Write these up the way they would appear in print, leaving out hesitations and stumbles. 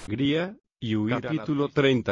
Gría, y huir. Capítulo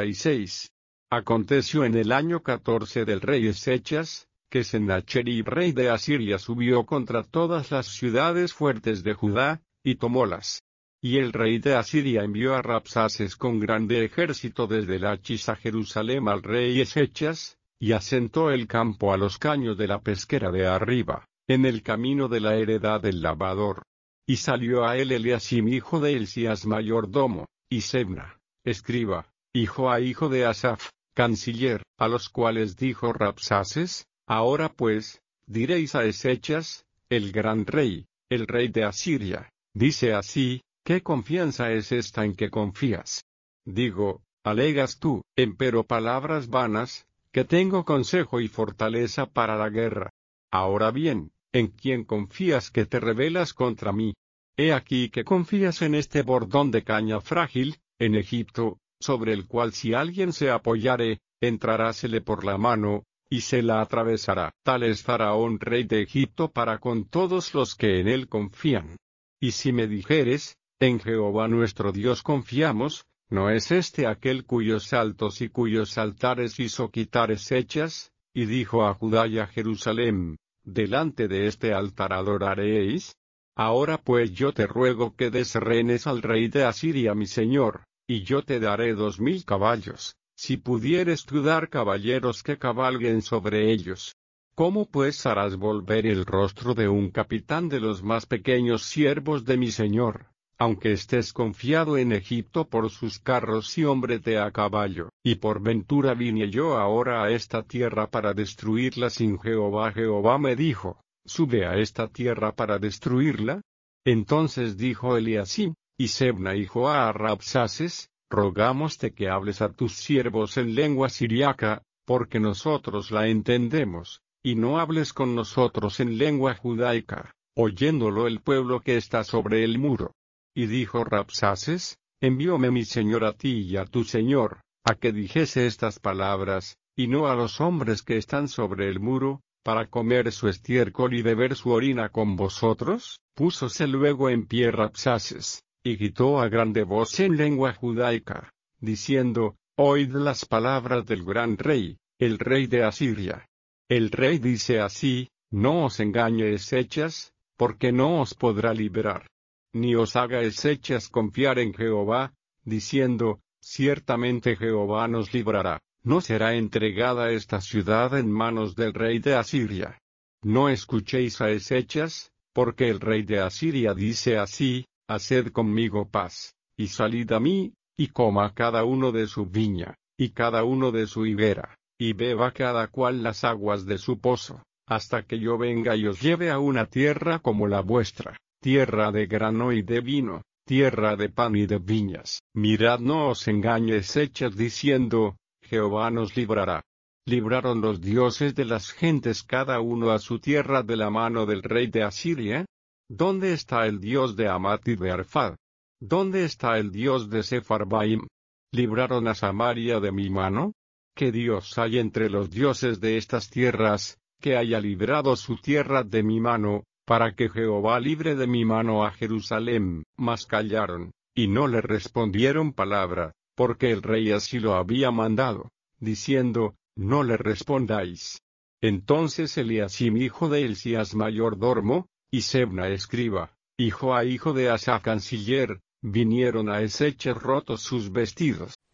36. Aconteció en el año 14 del rey Ezechas, que Sennacherib rey de Asiria subió contra todas las ciudades fuertes de Judá, y tomólas. Y el rey de Asiria envió a Rabsaces con grande ejército desde Lachis a Jerusalén al rey Ezechas, y asentó el campo a los caños de la pesquera de arriba, en el camino de la heredad del lavador. Y salió a él Eliasim hijo de Hilcías mayordomo, y Sebna, escriba, hijo de Asaph, canciller, a los cuales dijo Rabsaces: ahora pues, diréis a Ezechas, el gran rey, el rey de Asiria, dice así: ¿qué confianza es esta en que confías? Digo, alegas tú, empero palabras vanas, que tengo consejo y fortaleza para la guerra. Ahora bien, ¿en quién confías que te rebelas contra mí? He aquí que confías en este bordón de caña frágil, en Egipto, sobre el cual si alguien se apoyare, entrarásele por la mano, y se la atravesará. Tal es Faraón rey de Egipto para con todos los que en él confían. Y si me dijeres, en Jehová nuestro Dios confiamos, ¿no es este aquel cuyos altos y cuyos altares hizo quitar Ezechas? Y dijo a Judá y a Jerusalén: delante de este altar adoraréis. Ahora pues yo te ruego que des rehenes al rey de Asiria mi señor, y yo te daré 2000 caballos, si pudieres tú dar caballeros que cabalguen sobre ellos. ¿Cómo pues harás volver el rostro de un capitán de los más pequeños siervos de mi señor, aunque estés confiado en Egipto por sus carros y hombres de a caballo? Y por ventura vine yo ahora a esta tierra para destruirla sin Jehová. Jehová me dijo: sube a esta tierra para destruirla. Entonces dijo Eliasim y Sebna hijo a Rabsaces: rogámoste que hables a tus siervos en lengua siriaca, porque nosotros la entendemos, y no hables con nosotros en lengua judaica, oyéndolo el pueblo que está sobre el muro. Y dijo Rabsaces: envióme mi señor a ti y a tu señor, a que dijese estas palabras, y no a los hombres que están sobre el muro, para comer su estiércol y beber su orina con vosotros. Púsose luego en pie Rabsaces, y gritó a grande voz en lengua judaica, diciendo: oíd las palabras del gran rey, el rey de Asiria. El rey dice así: no os engañe Ezechas, porque no os podrá librar. Ni os haga Ezechas confiar en Jehová, diciendo: ciertamente Jehová nos librará. No será entregada esta ciudad en manos del rey de Asiria. No escuchéis a Ezechas, porque el rey de Asiria dice así: haced conmigo paz, y salid a mí, y coma cada uno de su viña, y cada uno de su higuera, y beba cada cual las aguas de su pozo, hasta que yo venga y os lleve a una tierra como la vuestra, tierra de grano y de vino, tierra de pan y de viñas. Mirad, no os engañe Ezechas diciendo: Jehová nos librará. ¿Libraron los dioses de las gentes cada uno a su tierra de la mano del rey de Asiria? ¿Dónde está el Dios de Amat y de Arfad? ¿Dónde está el Dios de Sepharvaim? ¿Libraron a Samaria de mi mano? ¿Qué Dios hay entre los dioses de estas tierras, que haya librado su tierra de mi mano, para que Jehová libre de mi mano a Jerusalén? Mas callaron, y no le respondieron palabra, porque el rey así lo había mandado, diciendo: no le respondáis. Entonces Eliasim hijo de Hilcías mayordomo, y Sebna escriba, hijo de Asaph canciller, vinieron a Ezechas rotos sus vestidos,